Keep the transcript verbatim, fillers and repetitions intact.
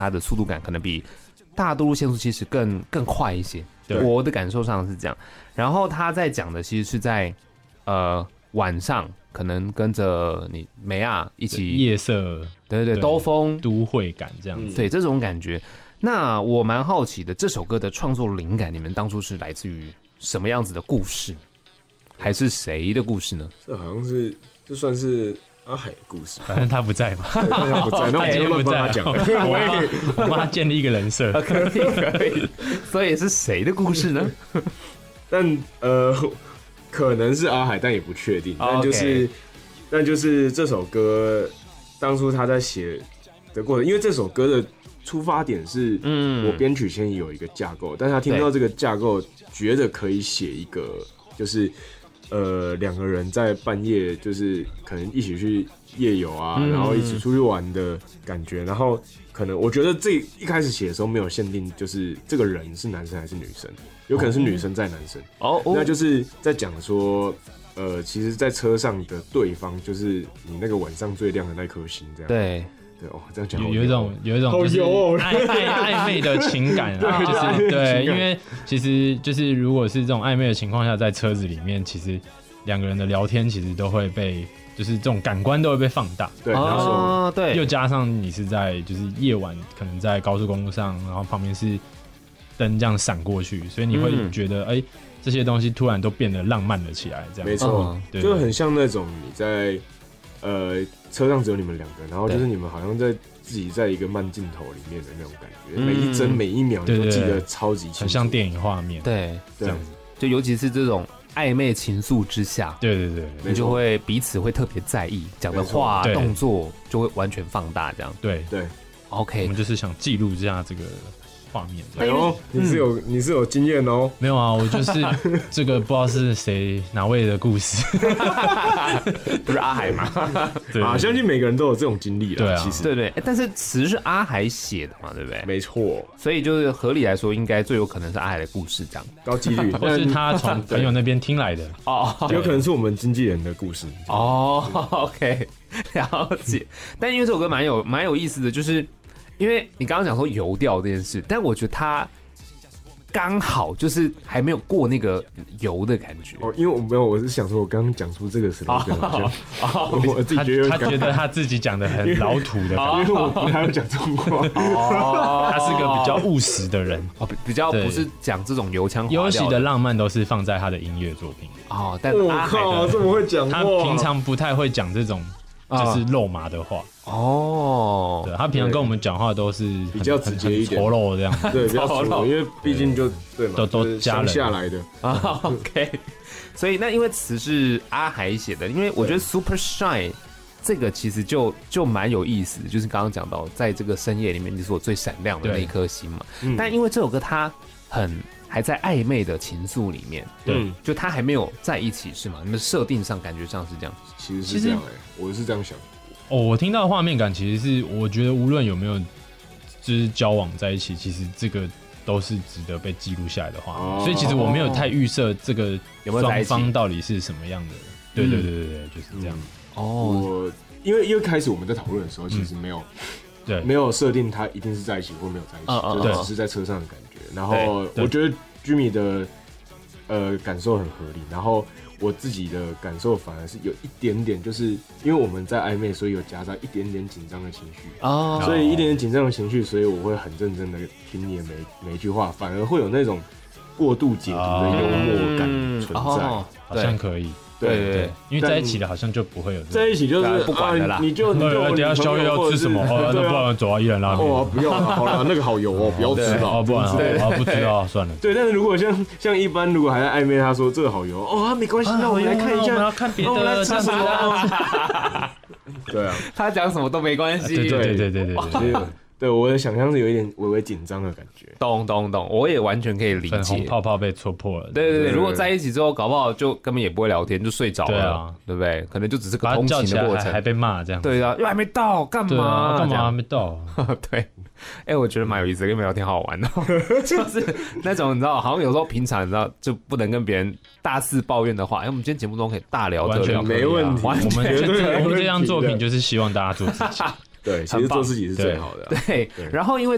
它的速度感可能比大都路限速七十更更快一些。我的感受上是这样。然后他在讲的其实是在呃晚上，可能跟着你梅亚一起夜色， 对对对，兜风都会感这样子， 对这种感觉。那我蛮好奇的，这首歌的创作灵感，你们当初是来自于什么样子的故事，还是谁的故事呢？ 这好像是，这算是阿海的故事， 反正他不在嘛， 他不在，那我就乱帮他讲。 我要帮他建立一个人设， 可以可以。所以是谁的故事呢？ 但呃，可能是阿海，但也不确定。但就是， okay. 但就是这首歌当初他在写的过程，因为这首歌的出发点是，嗯，我编曲先有一个架构，但是他听到这个架构，觉得可以写一个，就是呃两个人在半夜，就是可能一起去夜游啊，嗯、然后一起出去玩的感觉，然后可能我觉得这一开始写的时候没有限定，就是这个人是男生还是女生，有可能是女生载男生，哦，那就是在讲说。呃，其实，在车上的对方就是你那个晚上最亮的那颗星，这样。 对对哦，这样讲有有一种有一种就是暧暧暧昧的情感啊，就是对，因为其实就是如果是这种暧昧的情况下，在车子里面，其实两个人的聊天其实都会被，就是这种感官都会被放大。 对， 然后对， 又加上你是在就是夜晚，可能在高速公路上，然后旁边是灯这样闪过去，所以你会觉得哎。嗯欸这些东西突然都变得浪漫了起来，这样没错，嗯、就很像那种你在呃车上只有你们两个，然后就是你们好像在自己在一个慢镜头里面的那种感觉，嗯、每一帧每一秒你都记得超级清楚， 很像电影画面， 对， 这样子。 就尤其是这种暧昧情愫之下， 对对对， 你就会彼此会特别在意，讲的话动作就会完全放大，这样。 对对 ，OK， 我们就是想记录一下这个。画面， 哎呦，你是有、嗯、你是有经验哦？ 没有啊，我就是这个不知道是谁哪位的故事， 不是阿海吗？ 对啊，相信每个人都有这种经历了。 对啊， 其实对 对, 對，但是词是阿海写的嘛，对不对？ 没错， 所以就是合理来说，应该最有可能是阿海的故事，这样高几率， 或是他从朋友那边听来的哦， 有可能是我们经纪人的故事哦。OK， 了解。但因为这首歌蛮有蛮有意思的，就是。因为你刚刚讲说游调这件事，但我觉得他刚好就是还没有过那个游的感觉哦。因为我没有，我是想说，我刚刚讲出这个时候，哦哦、我自己觉得他, 他觉得他自己讲的很老土的感觉，因为我不太会讲中话。 哦，他是个比较务实的人， 哦，比较不是讲这种油腔滑调的。 游戏的浪漫都是放在他的音乐作品里哦，但我靠，这么会讲话， 他平常不太会讲这种。就是肉麻的话哦， 对，他平常跟我们讲话都是比较直接一点， 丑陋这样， 对，比较丑陋，因为毕竟就对嘛， 都都乡下来的啊。OK， 所以那因为词是阿海写的，因为我觉得 Super Shine 这个其实就就蛮有意思的，就是刚刚讲到，在这个深夜里面，你是我最闪亮的那一颗星嘛。但因为这首歌它很还在暧昧的情愫里面，对，就他还没有在一起是吗？你们设定上感觉上是这样， 其实是这样哎、欸，我是这样想。 哦，我听到的画面感其实是，我觉得无论有没有就是交往在一起，其实这个都是值得被记录下来的画面。哦、所以其实我没有太预设这个双方到底是什么样的。对对对对对，就是这样。 嗯、哦，我因为因为开始我们在讨论的时候，其实没有、嗯、对没有设定他一定是在一起或没有在一起，嗯嗯、就只是在车上的感觉。然后我觉得 Jimmy 的呃感受很合理，然后我自己的感受反而是有一点点，就是因为我们在暧昧，所以有夹杂一点点紧张的情绪哦，所以一点点紧张的情绪，所以我会很认真的听你的每每一句话，反而会有那种过度解读的幽默感存在， 哦、好像可以。 对对对， 因为在一起的好像就不会有在一起就是不管的啦， 你就你就等下宵夜要吃什么？哦，那不然走啊一兰拉面。 哦，不要了，好了，那个好油哦，不要吃了。 哦，不然啊，不知道算了。 对，但是如果像像一般，如果还在暧昧，他说这个好油哦，没关系，那我们来看一下， 我们要看别的， 吃什么？对啊， 他讲什么都没关系。 对对对对对。 对，我的想象是有一点微微紧张的感觉， 懂懂懂，我也完全可以理解。 粉红泡泡被戳破了， 对对 对, 對，如果在一起之后，搞不好就根本也不会聊天，就睡着了，对啊，对不对？可能就只是个通勤的过程， 还, 还被骂这样。 对啊，又还没到，干嘛？ 干嘛还没到？ 对，哎、欸，我觉得蛮有意思的，跟你们聊天好好玩哦，就是那种你知道，好像有时候平常你知道就不能跟别人大肆抱怨的话，哎、欸，我们今天节目中可以大聊特聊， 完全没问题。 我们我们这张作品就是希望大家做自己。 对，其实做自己是最好的、啊。 对，然后因为